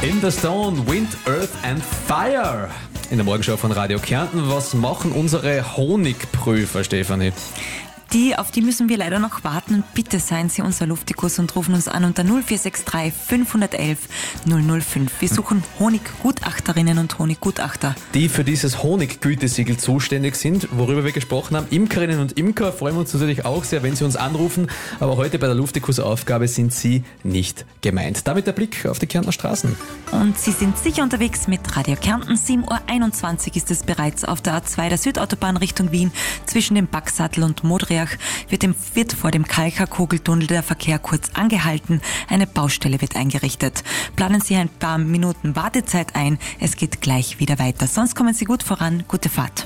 In the Stone, Wind, Earth and Fire. In der Morgenshow von Radio Kärnten. Was machen unsere Honigprüfer, Stefanie? Auf die müssen wir leider noch warten. Bitte seien Sie unser Luftikus und rufen uns an unter 0463 511 005. Wir suchen Honiggutachterinnen und Honiggutachter. Die für dieses Honiggütesiegel zuständig sind, worüber wir gesprochen haben. Imkerinnen und Imker freuen wir uns natürlich auch sehr, wenn Sie uns anrufen. Aber heute bei der Luftikus-Aufgabe sind Sie nicht gemeint. Damit der Blick auf die Kärntner Straßen. Und Sie sind sicher unterwegs mit Radio Kärnten. 7.21 Uhr ist es bereits auf der A2 der Südautobahn Richtung Wien. Zwischen dem Backsattel und Modriach wird vor dem Kalcher-Kogeltunnel der Verkehr kurz angehalten. Eine Baustelle wird eingerichtet. Planen Sie ein paar Minuten Wartezeit ein. Es geht gleich wieder weiter. Sonst kommen Sie gut voran. Gute Fahrt.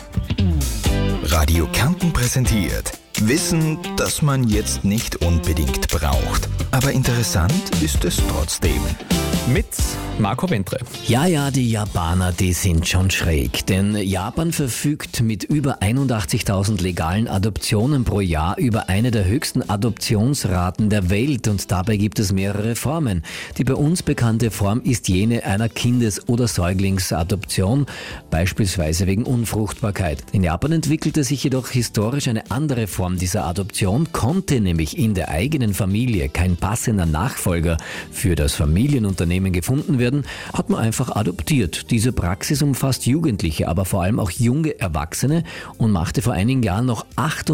Radio Kärnten präsentiert Wissen, das man jetzt nicht unbedingt braucht. Aber interessant ist es trotzdem. Mit Marco Ventre. Ja, die Japaner, die sind schon schräg. Denn Japan verfügt mit über 81.000 legalen Adoptionen pro Jahr über eine der höchsten Adoptionsraten der Welt. Und dabei gibt es mehrere Formen. Die bei uns bekannte Form ist jene einer Kindes- oder Säuglingsadoption, beispielsweise wegen Unfruchtbarkeit. In Japan entwickelte sich jedoch historisch eine andere Form dieser Adoption. Konnte nämlich in der eigenen Familie kein passender Nachfolger für das Familienunternehmen gefunden werden, hat man einfach adoptiert. Diese Praxis umfasst Jugendliche, aber vor allem auch junge Erwachsene und machte vor einigen Jahren noch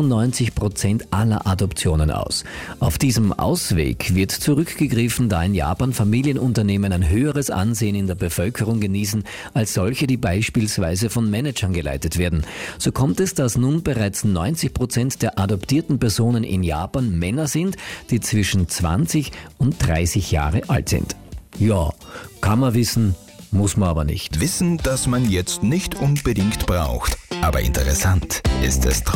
98% aller Adoptionen aus. Auf diesem Ausweg wird zurückgegriffen, da in Japan Familienunternehmen ein höheres Ansehen in der Bevölkerung genießen als solche, die beispielsweise von Managern geleitet werden. So kommt es, dass nun bereits 90% der adoptierten Personen in Japan Männer sind, die zwischen 20 und 30 Jahre alt sind. Ja, kann man wissen, muss man aber nicht. Wissen, das man jetzt nicht unbedingt braucht. Aber interessant ist es trotzdem.